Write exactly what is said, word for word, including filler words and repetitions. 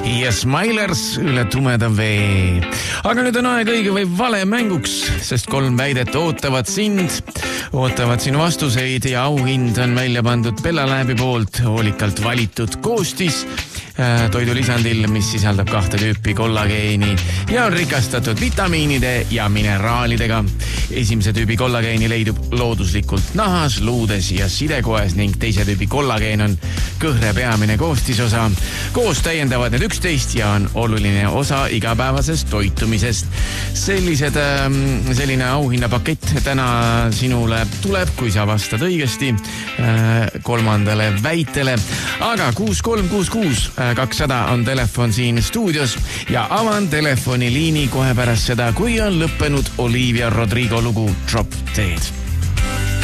ja Smilers üle tumeda vee. Aga nüüd on aeg õige või vale mänguks, sest kolm väidet ootavad sind, ootavad sinu vastuseid ja auhind on välja pandud Bella Läbi poolt hoolikalt valitud koostis toidulisandil, mis sisaldab kahte tüüpi kollageeni ja on rikastatud vitamiinide ja mineraalidega. Esimese tüübi kollageeni leidub looduslikult nahas, luudes ja sidekoes ning teise tüübi kollageen on kõhre peamine koostisosa. Koos täiendavad need üksteist ja on oluline osa igapäevasest toitumisest. Sellised, selline auhinnapakett täna sinule tuleb, kui sa vastad õigesti kolmandale väitele. Aga kuus kolm kuus kuus kakssada on telefon siin stuudios ja avan telefoniliini kohe pärast seda, kui on lõppenud Olivia Rodrigo lugu Drop Dead.